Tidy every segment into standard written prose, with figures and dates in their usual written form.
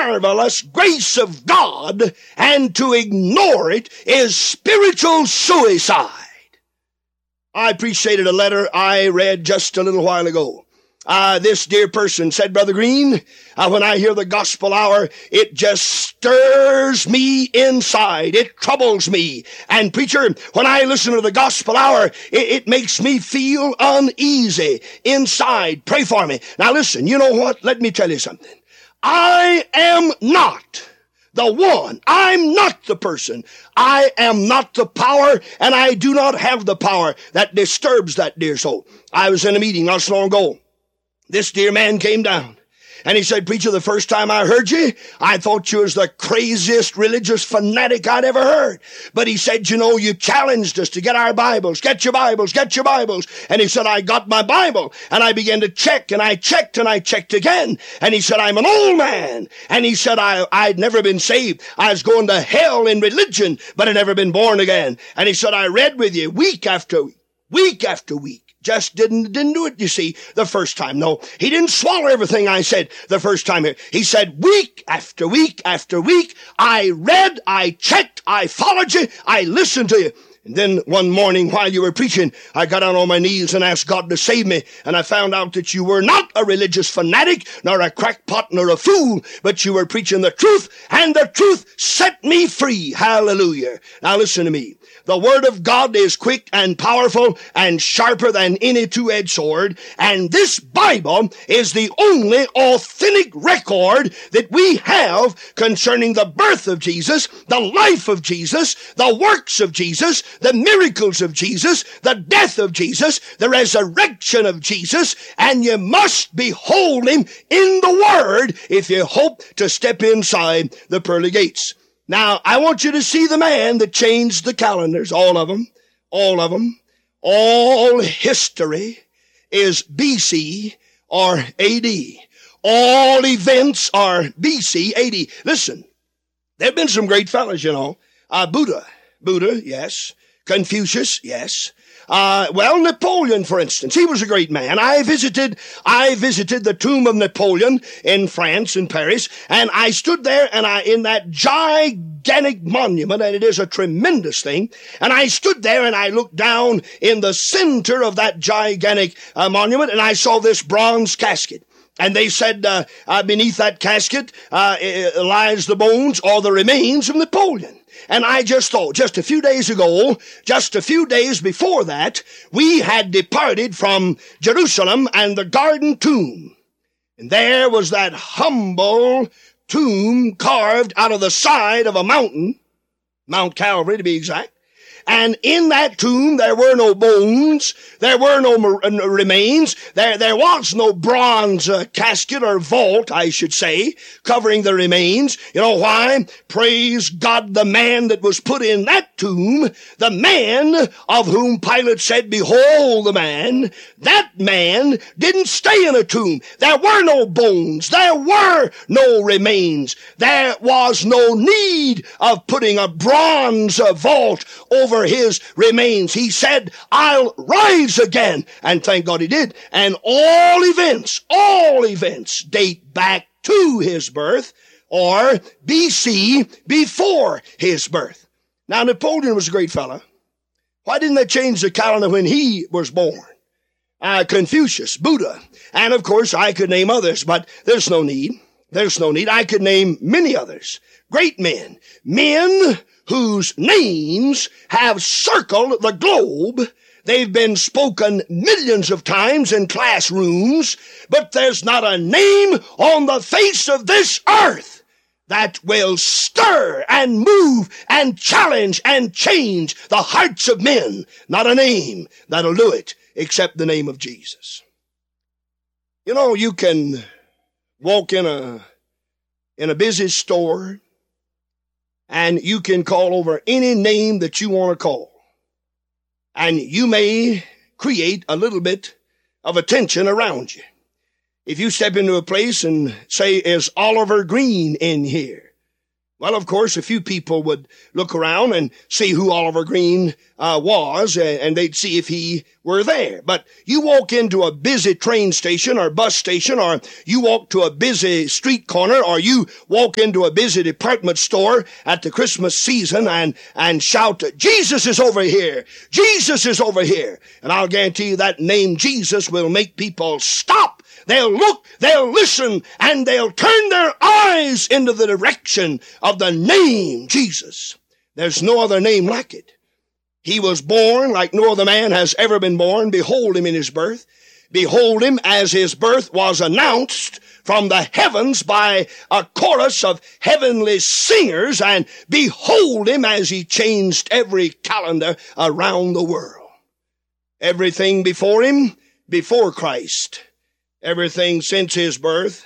marvelous grace of God, and to ignore it is spiritual suicide. I appreciated a letter I read just a little while ago. This dear person said, Brother Green, when I hear the gospel hour, it just stirs me inside. It troubles me. And preacher, when I listen to the gospel hour, it makes me feel uneasy inside. Pray for me. Now listen, you know what? Let me tell you something. I am not the one. I'm not the person. I am not the power, and I do not have the power that disturbs that dear soul. I was in a meeting not so long ago. This dear man came down, and he said, Preacher, the first time I heard you, I thought you was the craziest religious fanatic I'd ever heard. But he said, you know, you challenged us to get our Bibles. Get your Bibles, get your Bibles. And he said, I got my Bible, and I began to check, and I checked, and I checked again. And he said, I'm an old man. And he said, I'd never been saved. I was going to hell in religion, but I'd never been born again. And he said, I read with you week after week, week after week. Just didn't do it, you see, the first time. No, he didn't swallow everything I said the first time here. He said, week after week after week, I read, I checked, I followed you, I listened to you. And then one morning while you were preaching, I got down on my knees and asked God to save me. And I found out that you were not a religious fanatic, nor a crackpot, nor a fool, but you were preaching the truth, and the truth set me free. Hallelujah. Now listen to me. The Word of God is quick and powerful and sharper than any two-edged sword. And this Bible is the only authentic record that we have concerning the birth of Jesus, the life of Jesus, the works of Jesus, the miracles of Jesus, the death of Jesus, the resurrection of Jesus. And you must behold Him in the Word if you hope to step inside the pearly gates. Now, I want you to see the man that changed the calendars, all of them, all of them. All history is BC or AD. All events are BC, AD. Listen, there have been some great fellas, you know. Buddha, yes. Confucius, yes. Napoleon, for instance, he was a great man. I visited the tomb of Napoleon in France, in Paris, and I stood there and in that gigantic monument, and it is a tremendous thing, and I stood there and I looked down in the center of that gigantic monument, and I saw this bronze casket. And they said, beneath that casket lies the bones or the remains of Napoleon. And I just thought, just a few days before that, we had departed from Jerusalem and the Garden Tomb. And there was that humble tomb carved out of the side of a mountain, Mount Calvary to be exact. And in that tomb, there were no bones. There were no remains. There was no bronze casket or vault, I should say, covering the remains. You know why? Praise God, the man that was put in that tomb, the man of whom Pilate said, behold the man, that man didn't stay in a tomb. There were no bones. There were no remains. There was no need of putting a bronze vault over his remains. He said, I'll rise again. And thank God he did. And all events date back to his birth, or BC, before his birth. Now, Napoleon was a great fella. Why didn't they change the calendar when he was born? Confucius, Buddha, and of course I could name others, but there's no need. I could name many others. Great men whose names have circled the globe. They've been spoken millions of times in classrooms, but there's not a name on the face of this earth that will stir and move and challenge and change the hearts of men. Not a name that'll do it except the name of Jesus. You know, you can walk in a busy store, and you can call over any name that you want to call. And you may create a little bit of attention around you. If you step into a place and say, is Oliver Green in here? Well, of course, a few people would look around and see who Oliver Green was, and they'd see if he were there. But you walk into a busy train station or bus station, or you walk to a busy street corner, or you walk into a busy department store at the Christmas season and shout, "Jesus is over here! Jesus is over here!" And I'll guarantee you that name Jesus will make people stop. They'll look, they'll listen, and they'll turn their eyes into the direction of the name Jesus. There's no other name like it. He was born like no other man has ever been born. Behold him in his birth. Behold him as his birth was announced from the heavens by a chorus of heavenly singers, and behold him as he changed every calendar around the world. Everything before him, before Christ. Everything since his birth,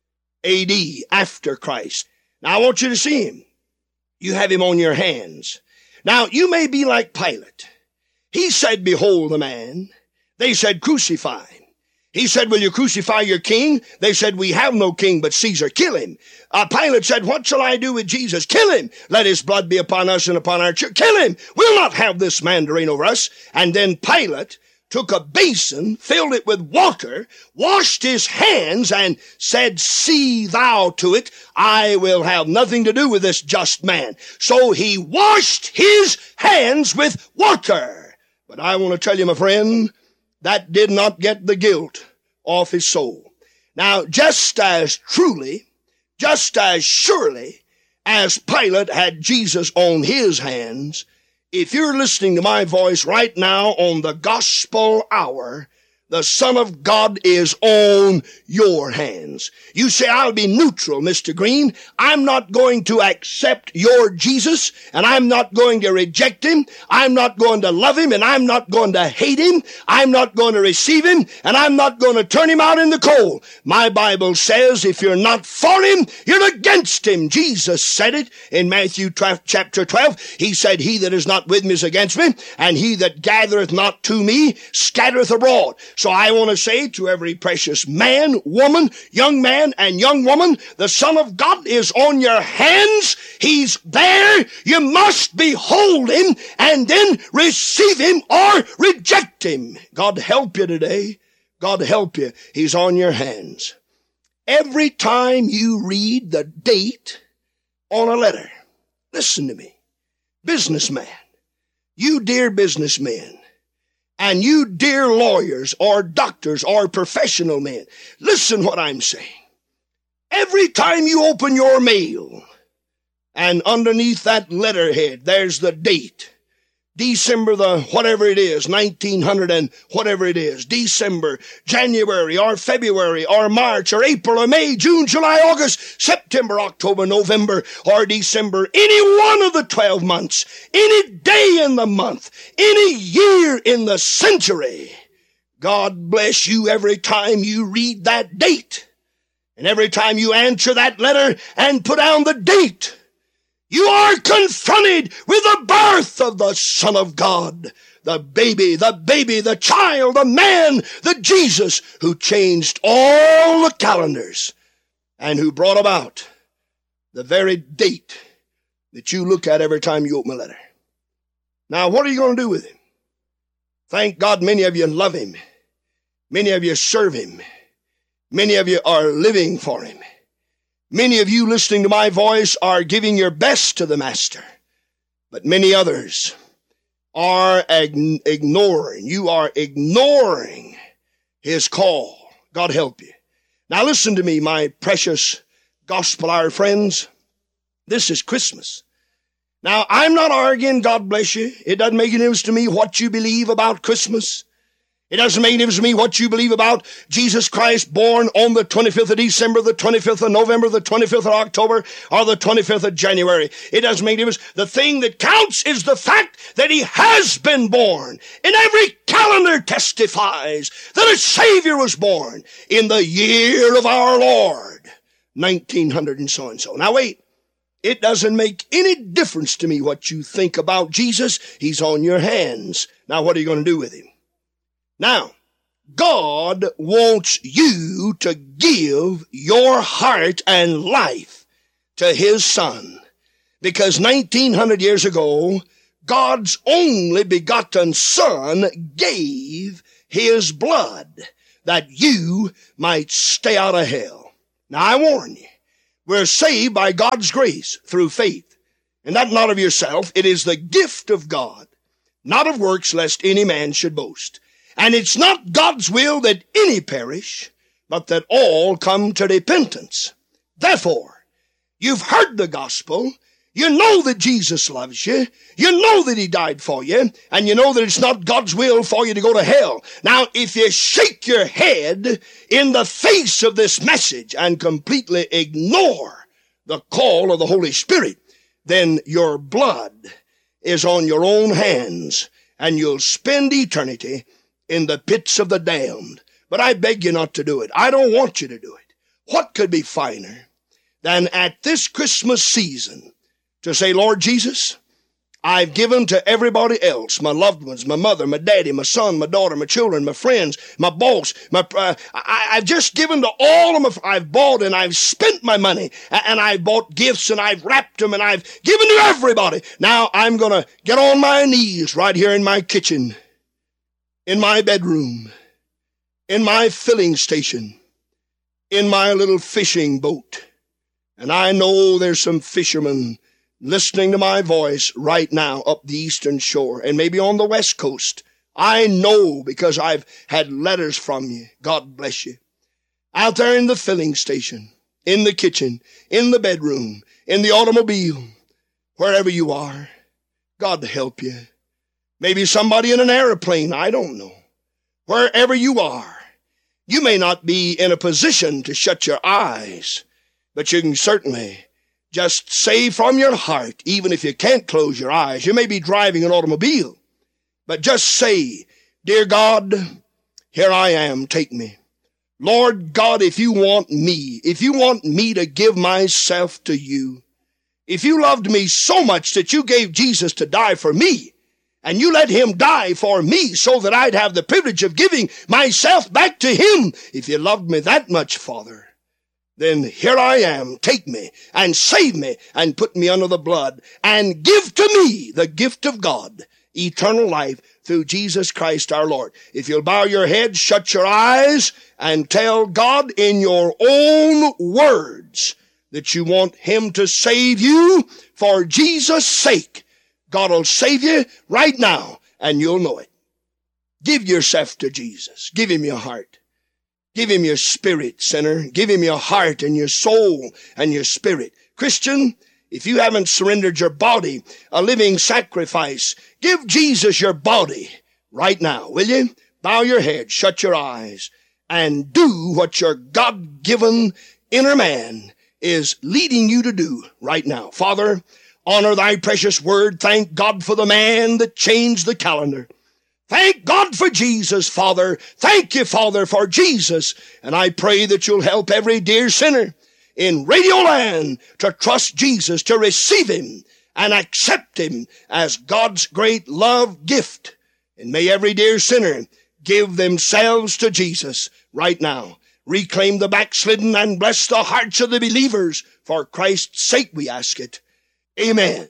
A.D., after Christ. Now, I want you to see him. You have him on your hands. Now, you may be like Pilate. He said, "Behold the man." They said, "Crucify him." He said, "Will you crucify your king?" They said, "We have no king but Caesar. Kill him." Pilate said, "What shall I do with Jesus?" "Kill him. Let his blood be upon us and upon our church." "Kill him. We'll not have this man to reign over us." And then Pilate took a basin, filled it with water, washed his hands, and said, "See thou to it. I will have nothing to do with this just man." So he washed his hands with water. But I want to tell you, my friend, that did not get the guilt off his soul. Now, just as truly, just as surely as Pilate had Jesus on his hands, if you're listening to my voice right now on the gospel hour, the Son of God is on your hands. You say, "I'll be neutral, Mr. Green. I'm not going to accept your Jesus, and I'm not going to reject him. I'm not going to love him, and I'm not going to hate him. I'm not going to receive him, and I'm not going to turn him out in the cold." My Bible says if you're not for him, you're against him. Jesus said it in Matthew chapter 12. He said, "He that is not with me is against me, and he that gathereth not to me scattereth abroad." So I want to say to every precious man, woman, young man, and young woman, the Son of God is on your hands. He's there. You must behold him and then receive him or reject him. God help you today. God help you. He's on your hands. Every time you read the date on a letter, listen to me, businessman, you dear businessmen, and you dear lawyers or doctors or professional men, listen what I'm saying. Every time you open your mail, and underneath that letterhead, there's the date. December the whatever it is, 1900 and whatever it is, December, January, or February, or March, or April, or May, June, July, August, September, October, November, or December, any one of the 12 months, any day in the month, any year in the century. God bless you every time you read that date, and every time you answer that letter and put down the date. You are confronted with the birth of the Son of God, the baby, the child, the man, the Jesus who changed all the calendars and who brought about the very date that you look at every time you open a letter. Now, what are you going to do with him? Thank God many of you love him. Many of you serve him. Many of you are living for him. Many of you listening to my voice are giving your best to the Master, but many others are ignoring. You are ignoring his call. God help you. Now listen to me, my precious gospel hour friends. This is Christmas. Now, I'm not arguing, God bless you. It doesn't make any difference to me what you believe about Christmas. It doesn't make any difference to me what you believe about Jesus Christ born on the 25th of December, the 25th of November, the 25th of October, or the 25th of January. It doesn't make any difference. The thing that counts is the fact that he has been born. And every calendar testifies that a Savior was born in the year of our Lord, 1900 and so and so. Now wait. It doesn't make any difference to me what you think about Jesus. He's on your hands. Now what are you going to do with him? Now, God wants you to give your heart and life to his Son. Because 1900 years ago, God's only begotten Son gave his blood that you might stay out of hell. Now I warn you, we're saved by God's grace through faith. And that not of yourself, it is the gift of God, not of works, lest any man should boast. And it's not God's will that any perish, but that all come to repentance. Therefore, you've heard the gospel. You know that Jesus loves you. You know that he died for you. And you know that it's not God's will for you to go to hell. Now, if you shake your head in the face of this message and completely ignore the call of the Holy Spirit, then your blood is on your own hands, and you'll spend eternity in the pits of the damned. But I beg you not to do it. I don't want you to do it. What could be finer than at this Christmas season to say, Lord Jesus, I've given to everybody else, my loved ones, my mother, my daddy, my son, my daughter, my children, my friends, my boss, I've just given to all of them. I've bought and I've spent my money, and I've bought gifts and I've wrapped them and I've given to everybody. Now I'm going to get on my knees right here in my kitchen, in my bedroom, in my filling station, in my little fishing boat. And I know there's some fishermen listening to my voice right now up the eastern shore and maybe on the west coast. I know because I've had letters from you. God bless you. Out there in the filling station, in the kitchen, in the bedroom, in the automobile, wherever you are, God help you. Maybe somebody in an airplane, I don't know. Wherever you are, you may not be in a position to shut your eyes, but you can certainly just say from your heart, even if you can't close your eyes. You may be driving an automobile, but just say, Dear God, here I am, take me. Lord God, if you want me to give myself to you, if you loved me so much that you gave Jesus to die for me, and you let him die for me so that I'd have the privilege of giving myself back to him, if you loved me that much, Father, then here I am, take me and save me and put me under the blood and give to me the gift of God, eternal life through Jesus Christ our Lord. If you'll bow your head, shut your eyes, and tell God in your own words that you want him to save you for Jesus' sake, God will save you right now, and you'll know it. Give yourself to Jesus. Give him your heart. Give him your spirit, sinner. Give him your heart and your soul and your spirit. Christian, if you haven't surrendered your body, a living sacrifice, give Jesus your body right now, will you? Bow your head, shut your eyes, and do what your God-given inner man is leading you to do right now. Father, honor thy precious word. Thank God for the man that changed the calendar. Thank God for Jesus, Father. Thank you, Father, for Jesus. And I pray that you'll help every dear sinner in Radio Land to trust Jesus, to receive him and accept him as God's great love gift. And may every dear sinner give themselves to Jesus right now. Reclaim the backslidden and bless the hearts of the believers. For Christ's sake we ask it. Amen.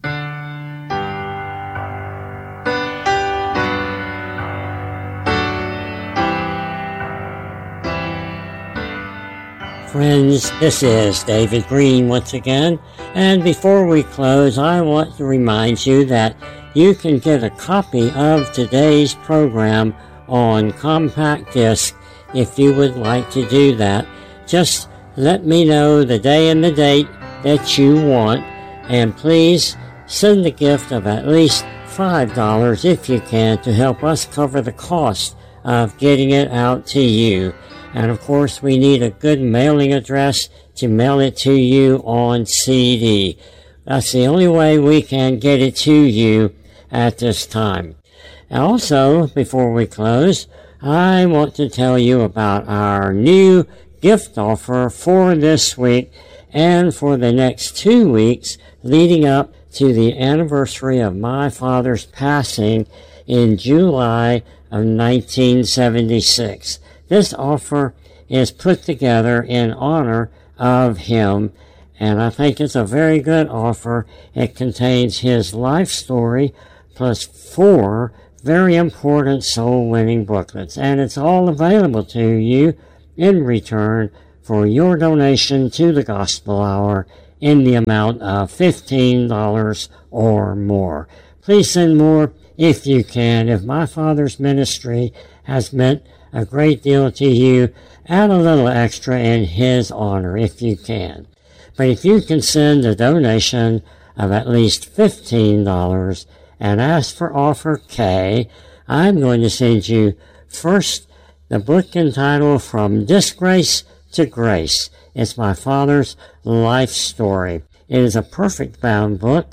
Friends, this is David Green once again, and before we close, I want to remind you that you can get a copy of today's program on compact disc if you would like to do that. Just let me know the day and the date that you want, and please send a gift of at least $5 if you can to help us cover the cost of getting it out to you. And of course, we need a good mailing address to mail it to you on CD. That's the only way we can get it to you at this time. And also, before we close, I want to tell you about our new gift offer for this week and for the next 2 weeks leading up to the anniversary of my father's passing in July of 1976. This offer is put together in honor of him, and I think it's a very good offer. It contains his life story plus 4 very important soul-winning booklets, and it's all available to you in return for your donation to the Gospel Hour in the amount of $15 or more. Please send more if you can. If my father's ministry has meant a great deal to you, add a little extra in his honor if you can. But if you can send a donation of at least $15 and ask for offer K, I'm going to send you first the book entitled From Disgrace to Grace. It's my father's life story. It is a perfect bound book,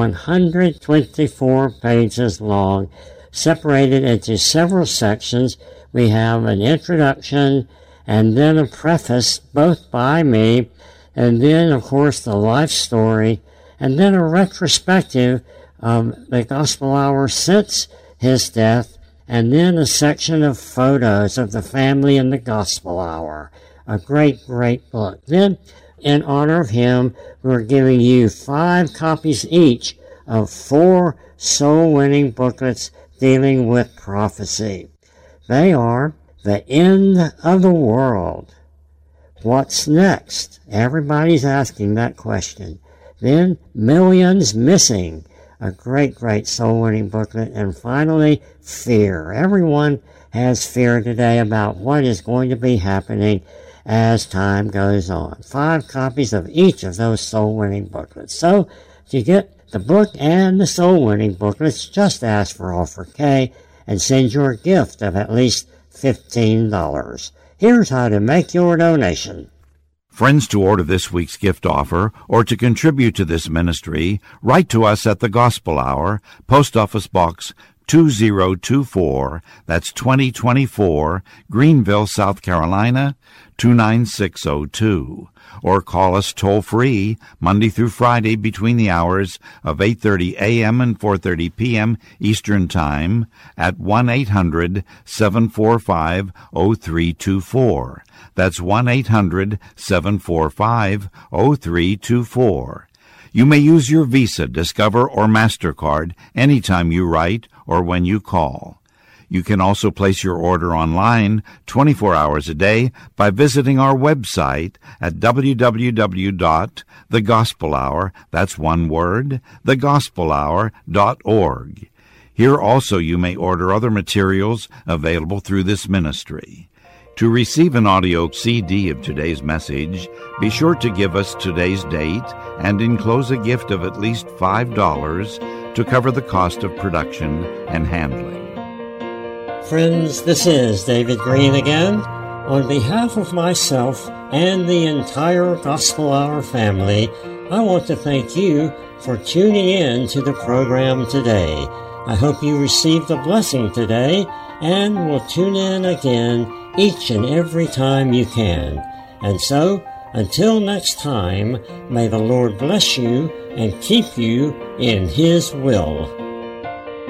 124 pages long, separated into several sections. We have an introduction and then a preface, both by me, and then, of course, the life story, and then a retrospective of the Gospel Hour since his death, and then a section of photos of the family in the Gospel Hour. A great, great book. Then, in honor of him, we're giving you 5 copies each of 4 soul-winning booklets dealing with prophecy. They are The End of the World. What's next? Everybody's asking that question. Then, Millions Missing, a great, great soul-winning booklet. And finally, Fear. Everyone has fear today about what is going to be happening as time goes on. 5 copies of each of those soul-winning booklets. So, to get the book and the soul-winning booklets, just ask for offer K and send your gift of at least $15. Here's how to make your donation. Friends, to order this week's gift offer or to contribute to this ministry, write to us at the Gospel Hour, Post Office Box 2024, that's 2024, Greenville, South Carolina, 29602. Or call us toll-free Monday through Friday between the hours of 8:30 a.m. and 4:30 p.m. Eastern Time at 1-800-745-0324. That's 1-800-745-0324. You may use your Visa, Discover, or MasterCard anytime you write or when you call. You can also place your order online 24 hours a day by visiting our website at www.thegospelhour, that's one word, thegospelhour.org. Here also you may order other materials available through this ministry. To receive an audio CD of today's message, be sure to give us today's date and enclose a gift of at least $5 to cover the cost of production and handling. Friends, this is David Green again. On behalf of myself and the entire Gospel Hour family, I want to thank you for tuning in to the program today. I hope you received a blessing today and will tune in again each and every time you can. And so, until next time, may the Lord bless you and keep you in His will.